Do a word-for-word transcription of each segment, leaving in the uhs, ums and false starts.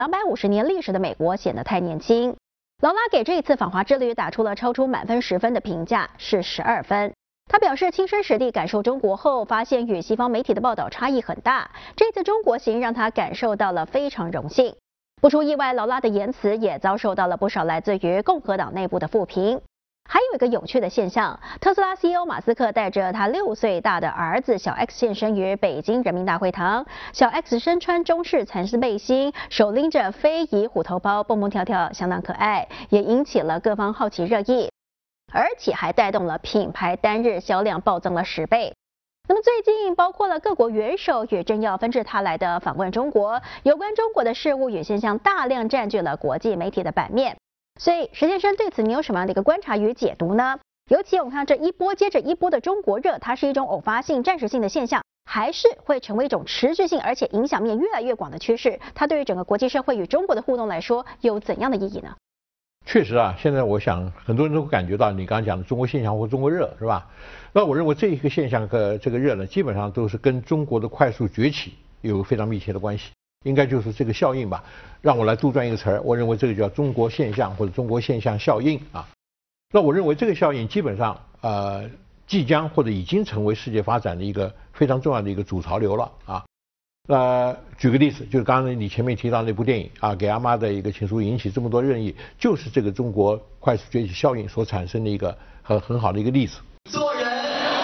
两百五十年历史的美国显得太年轻。劳拉给这一次访华之旅打出了超出满分十分的评价，是十二分。他表示，亲身实地感受中国后，发现与西方媒体的报道差异很大。这次中国行让他感受到了非常荣幸。不出意外，劳拉的言辞也遭受到了不少来自于共和党内部的负评。还有一个有趣的现象，特斯拉 C E O 马斯克带着他六岁大的儿子小 X 现身于北京人民大会堂。小 X 身穿中式蚕丝背心，手拎着非遗虎头包，蹦蹦跳跳，相当可爱，也引起了各方好奇热议，而且还带动了品牌单日销量暴增了十倍。那么最近，包括了各国元首也正要纷至沓来的访问中国，有关中国的事物与现象大量占据了国际媒体的版面。所以，石先生对此你有什么样的一个观察与解读呢？尤其我们看这一波接着一波的中国热，它是一种偶发性、暂时性的现象，还是会成为一种持续性而且影响面越来越广的趋势？它对于整个国际社会与中国的互动来说，有怎样的意义呢？ 确实啊，现在我想很多人都会感觉到你刚刚讲的中国现象或中国热，是吧？那我认为这一个现象和这个热呢，基本上都是跟中国的快速崛起有非常密切的关系。应该就是这个效应吧，让我来杜撰一个词儿，我认为这个叫中国现象或者中国现象效应啊。那我认为这个效应基本上呃即将或者已经成为世界发展的一个非常重要的一个主潮流了啊。呃，举个例子，就是刚才你前面提到那部电影啊，给阿妈的一个情书引起这么多热议，就是这个中国快速崛起效应所产生的一个很很好的一个例子。 做人。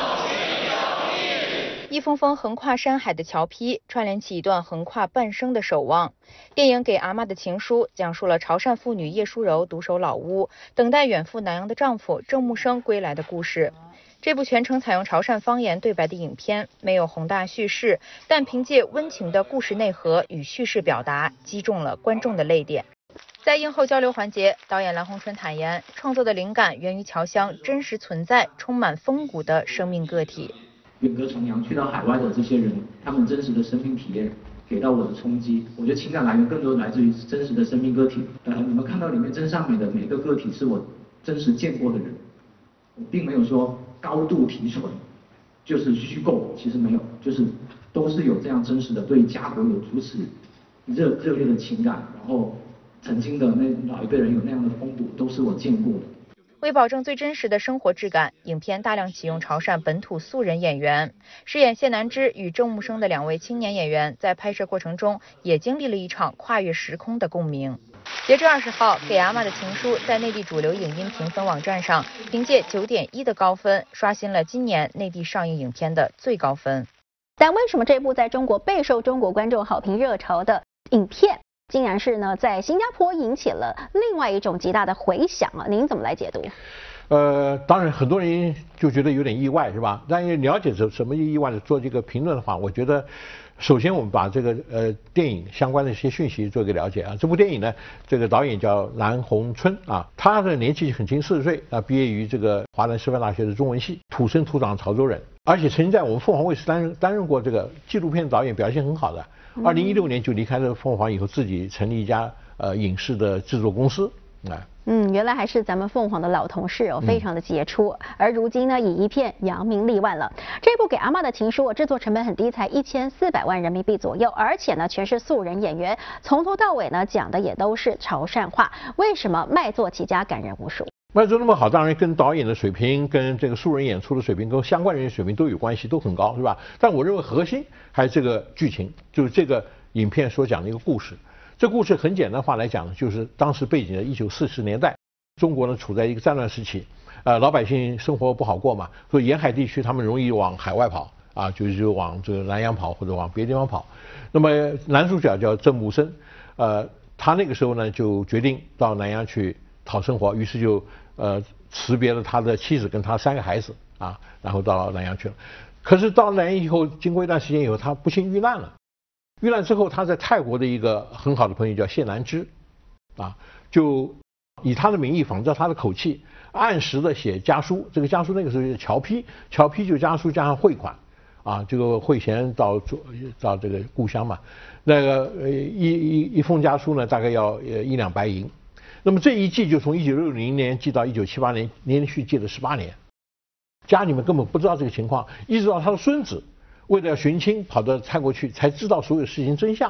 一封封横跨山海的桥批，串联起一段横跨半生的守望。电影《给阿妈的情书》讲述了潮汕妇女叶淑柔独守老屋，等待远赴南洋的丈夫郑木生归来的故事。这部全程采用潮汕方言对白的影片，没有宏大叙事，但凭借温情的故事内核与叙事表达，击中了观众的泪点。在映后交流环节，导演蓝红春坦言，创作的灵感源于侨乡真实存在、充满风骨的生命个体。 远隔重洋去到海外的这些人，他们真实的生命体验给到我的冲击，我觉得情感来源更多来自于真实的生命个体。呃，你们看到里面真善美的每一个个体是我真实见过的人，我并没有说高度提纯，就是虚构，其实没有，就是都是有这样真实的对家国有如此热热烈的情感，然后曾经的那老一辈人有那样的风骨，都是我见过的。 为保证最真实的生活质感，影片大量启用潮汕本土素人演员。饰演谢南芝与郑木生的两位青年演员，在拍摄过程中也经历了一场跨越时空的共鸣。截至二十号，《给阿妈的情书》在内地主流影音评分网站上，凭借九点一的高分，刷新了今年内地上映影片的最高分。 但为什么这部在中国备受中国观众好评热潮的影片，竟然是呢在新加坡引起了另外一种极大的回响啊？您怎么来解读？ 呃，当然很多人就觉得有点意外，是吧？但是了解什什么意外的做这个评论的话，我觉得首先我们把这个呃电影相关的一些讯息做一个了解啊。这部电影呢，这个导演叫蓝红春啊，他的年纪很轻，四十岁啊，毕业于这个华南师范大学的中文系，土生土长潮州人，而且曾经在我们凤凰卫视担任担任过这个纪录片导演，表现很好的。二零一六年就离开了凤凰以后，自己成立一家呃影视的制作公司啊。 嗯，原来还是咱们凤凰的老同事哦，非常的杰出。嗯、而如今呢，以一片扬名立万了。这部《给阿妈的情书》制作成本很低，才一千四百万人民币左右，而且呢，全是素人演员，从头到尾呢讲的也都是潮汕话。为什么卖座起家，感人无数？ 卖座那么好，当然跟导演的水平、跟这个素人演出的水平、跟相关人员水平都有关系，都很高，是吧？但我认为核心还是这个剧情，就是这个影片所讲的一个故事。这故事很简单的话来讲，就是当时背景的一九四十年代，中国呢处在一个战乱时期，呃，老百姓生活不好过嘛，所以沿海地区他们容易往海外跑啊，就是就往这个南洋跑或者往别的地方跑。那么男主角叫郑木生，呃，他那个时候呢就决定到南洋去讨生活，于是就呃辞别了他的妻子跟他三个孩子啊，然后到南洋去了。可是到南洋以后，经过一段时间以后，他不幸遇难了。遇难之后，他在泰国的一个很好的朋友叫谢南芝，啊，就以他的名义仿照他的口气，按时的写家书。这个家书那个时候就是侨批，侨批就家书加上汇款，啊，这个汇钱到到这个故乡嘛。那个呃一一一封家书呢，大概要呃一两白银。那么这一寄就从一九六零年寄到一九七八年，连续寄了十八年。家里面根本不知道这个情况，一直到他的孙子为了要寻亲跑到泰国去，才知道所有事情真相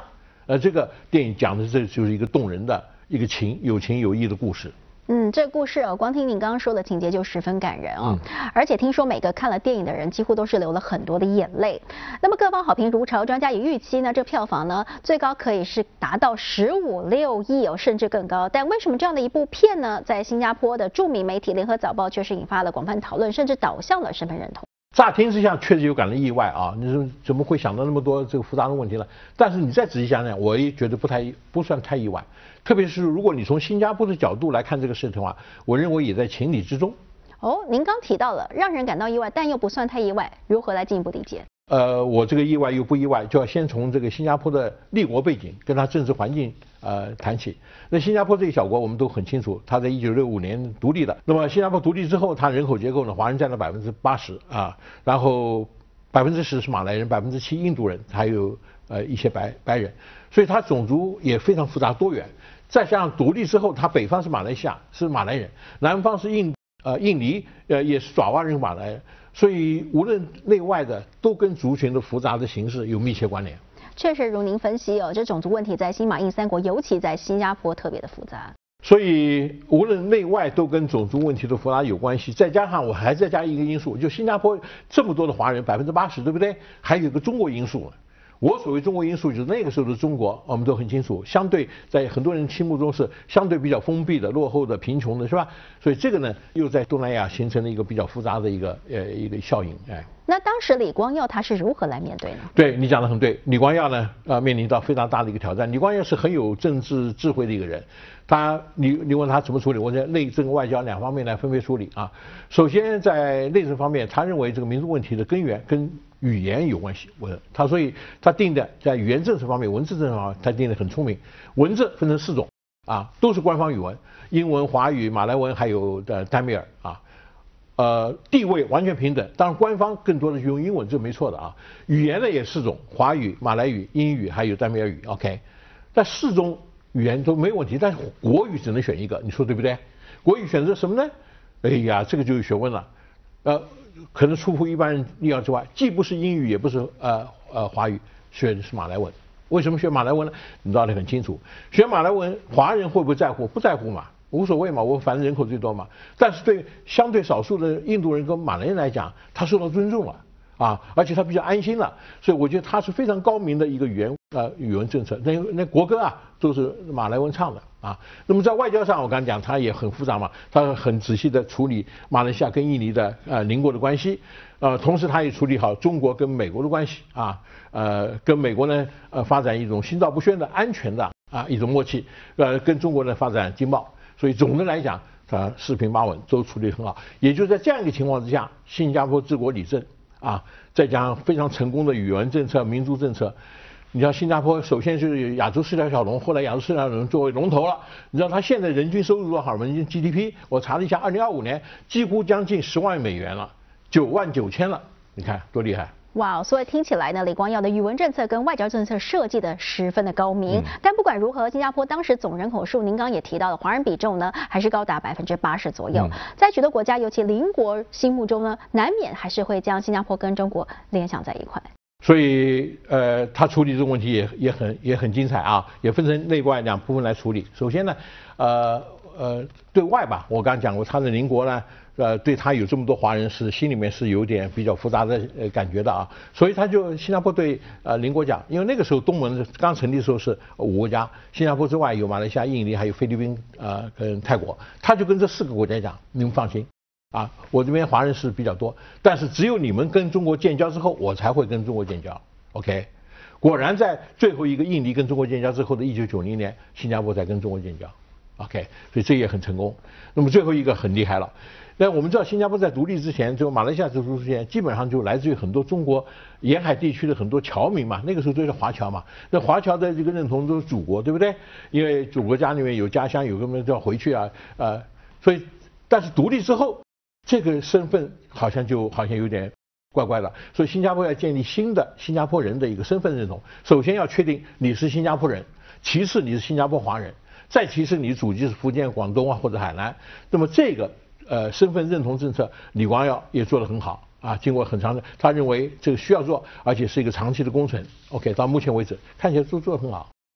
呃，这个电影讲的这就是一个动人的一个情有情有义的故事。 嗯，这个故事哦，光听您刚刚说的情节就十分感人哦， 嗯、 而且听说每个看了电影的人几乎都是流了很多的眼泪。那么各方好评如潮，专家也预期呢，这票房呢最高可以是达到十五六亿哦，甚至更高。但为什么这样的一部片呢，在新加坡的著名媒体《联合早报》却是引发了广泛讨论，甚至导向了身份认同？ 乍听之下确实有感到意外啊！你说怎么会想到那么多这个复杂的问题呢？但是你再仔细想想，我也觉得不太不算太意外。特别是如果你从新加坡的角度来看这个事情的话，我认为也在情理之中。 哦，您刚提到了让人感到意外，但又不算太意外，如何来进一步理解？ 呃，我这个意外又不意外，就要先从这个新加坡的立国背景跟它政治环境呃谈起。那新加坡这个小国我们都很清楚，它在一九六五年独立的。那么新加坡独立之后，它人口结构呢，华人占了百分之八十啊，然后百分之十是马来人，百分之七印度人，还有呃一些白白人，所以它种族也非常复杂多元。再加上独立之后，它北方是马来西亚是马来人，南方是印呃印尼呃也是爪哇人马来人。所以无论内外的都跟族群的复杂的形式有密切关联。 确实如您分析哦，这种族问题在新马印三国，尤其在新加坡特别的复杂。 所以无论内外都跟种族问题的复杂有关系。再加上我还再加一个因素，就新加坡这么多的华人，百分之八十，对不对？还有一个中国因素。我所谓中国因素，就是那个时候的中国，我们都很清楚，相对在很多人心目中是相对比较封闭的、落后的、贫穷的，是吧？所以这个呢，又在东南亚形成了一个比较复杂的一个呃一个效应，哎。 那当时李光耀他是如何来面对呢？ 对你讲得很对，李光耀呢，呃，面临到非常大的一个挑战。李光耀是很有政治智慧的一个人，他你你问他怎么处理，我在内政外交两方面来分别处理啊。首先在内政方面，他认为这个民族问题的根源跟语言有关系，我他所以他定的在语言政策方面、文字政策方面，他定的很聪明。文字分成四种啊，都是官方语文，英文、华语、马来文还有的丹米尔啊。呃，地位完全平等，当然官方更多的用英文，这没错的啊。语言呢也四种，华语、马来语、英语还有丹米尔语 ，OK。但四种语言都没有问题，但是国语只能选一个，你说对不对？国语选择什么呢？哎呀，这个就有学问了，呃，可能出乎一般人意料之外，既不是英语，也不是呃呃华语，选的是马来文。为什么选马来文呢？你道理很清楚，选马来文，华人会不会在乎？不在乎嘛。无所谓嘛，我反正人口最多嘛。但是对相对少数的印度人跟马来人来讲，他受到尊重了啊，而且他比较安心了，所以我觉得他是非常高明的一个语言呃语文政策。那那国歌啊都是马来文唱的啊。那么在外交上，我刚才讲他也很复杂嘛，他很仔细的处理马来西亚跟印尼的呃邻国的关系，呃，同时他也处理好中国跟美国的关系啊，呃，跟美国呢呃发展一种心照不宣的安全的啊一种默契，呃，跟中国呢发展经贸。所以总的来讲，他四平八稳，都处理很好。也就在这样一个情况之下，新加坡治国理政啊，再加上非常成功的语文政策、民族政策。你知道新加坡首先是亚洲四条小龙，后来亚洲四条小龙作为龙头了。你知道它现在人均收入多少？人均 G D P， 我查了一下，二零二五年几乎将近十万美元了，九万九千了。你看多厉害！ 哇，所以听起来呢，李光耀的语文政策跟外交政策设计的十分的高明。嗯、但不管如何，新加坡当时总人口数，您刚刚也提到了，华人比重呢还是高达百分之八十左右。嗯、在许多国家，尤其邻国心目中呢，难免还是会将新加坡跟中国联想在一块。 所以，呃，他处理这个问题也也很也很精彩啊，也分成内外两部分来处理。首先呢，呃呃，对外吧，我刚才讲过，他的邻国呢。呃，对他有这么多华人是心里面是有点比较复杂的呃感觉的啊，所以他就新加坡对呃邻国讲，因为那个时候东盟刚成立的时候是五个国家，新加坡之外有马来西亚、印尼还有菲律宾呃跟泰国，他就跟这四个国家讲，你们放心啊，我这边华人是比较多，但是只有你们跟中国建交之后，我才会跟中国建交 ，OK。果然在最后一个印尼跟中国建交之后的一九九零年，新加坡才跟中国建交 ，OK， 所以这也很成功。那么最后一个很厉害了。那我们知道，新加坡在独立之前，就马来西亚独立之前，基本上就来自于很多中国沿海地区的很多侨民嘛，那个时候都是华侨嘛。那华侨的这个认同都是祖国，对不对？因为祖国家里面有家乡，有个人就要回去啊，呃，所以，但是独立之后，这个身份好像就好像有点怪怪的。所以新加坡要建立新的新加坡人的一个身份认同，首先要确定你是新加坡人，其次你是新加坡华人，再其次你祖籍是福建、广东啊或者海南。那么这个。呃，身份认同政策，李光耀也做得很好啊。经过很长的，他认为这个需要做，而且是一个长期的工程。OK， 到目前为止看起来都做得很好。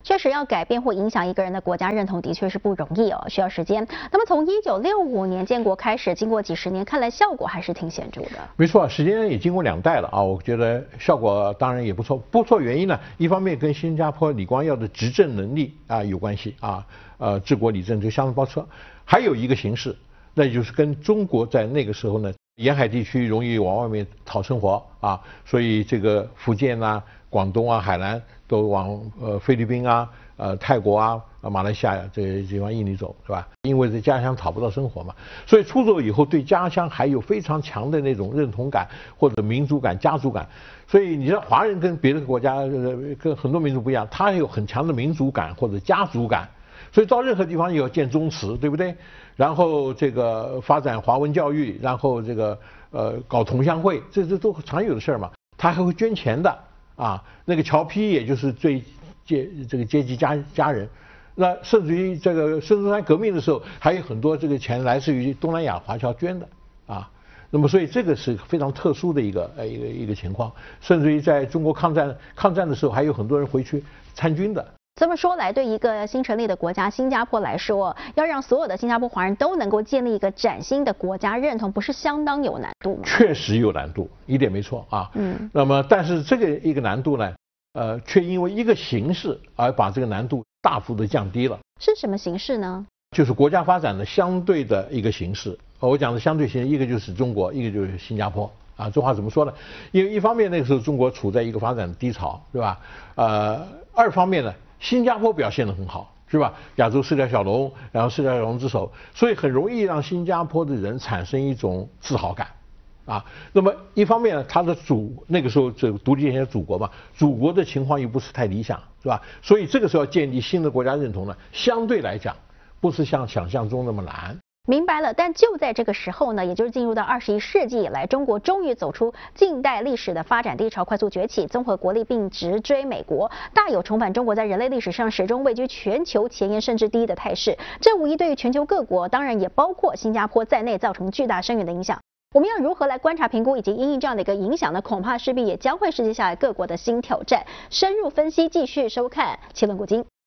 确实要改变或影响一个人的国家认同，的确是不容易哦，需要时间。那么从一九六五年建国开始，经过几十年，看来效果还是挺显著的。 没错，时间也经过两代了啊，我觉得效果当然也不错。不错原因呢，一方面跟新加坡李光耀的执政能力啊有关系啊，呃，治国理政就相当不错。还有一个形势，那就是跟中国在那个时候呢，沿海地区容易往外面讨生活啊，所以这个福建啊、广东啊、海南都往呃菲律宾啊、呃泰国啊、马来西亚这些地方、印尼走，是吧？因为在家乡讨不到生活嘛，所以出走以后对家乡还有非常强的那种认同感或者民族感、家族感。所以你知道华人跟别的国家、呃、跟很多民族不一样，他有很强的民族感或者家族感。所以到任何地方也要建宗祠，对不对？然后这个发展华文教育，然后这个呃搞同乡会，这这都常有的事儿嘛。他还会捐钱的啊。那个乔丕也就是最阶这个阶级家家人，那甚至于这个孙中山革命的时候，还有很多这个钱来自于东南亚华侨捐的啊。那么所以这个是非常特殊的一个呃一个一个情况，甚至于在中国抗战抗战的时候，还有很多人回去参军的。 这么说来，对一个新成立的国家新加坡来说，要让所有的新加坡华人都能够建立一个崭新的国家认同，不是相当有难度吗？ 确实有难度，一点没错啊。嗯。那么，但是这个一个难度呢，呃，却因为一个形势而把这个难度大幅的降低了。 是什么形势呢？ 就是国家发展的相对的一个形势。我讲的相对形势，一个就是中国，一个就是新加坡。啊，这话怎么说呢？因为一方面那个时候中国处在一个发展低潮，是吧？呃，二方面呢，新加坡表现得很好，是吧？亚洲四条小龙，然后四条小龙之首，所以很容易让新加坡的人产生一种自豪感，啊。那么一方面呢，他的祖那个时候这个独立前祖国嘛，祖国的情况又不是太理想，是吧？所以这个时候建立新的国家认同呢，相对来讲不是像想象中那么难。 明白了，但就在这个时候呢，也就是进入到二十一世纪以来，中国终于走出近代历史的发展低潮，快速崛起，综合国力并直追美国，大有重返中国在人类历史上始终位居全球前沿甚至第一的态势。这无疑对于全球各国，当然也包括新加坡在内，造成巨大深远的影响。我们要如何来观察、评估以及因应这样的一个影响呢？恐怕势必也将会是接下来各国的新挑战。深入分析，继续收看《七论古今》。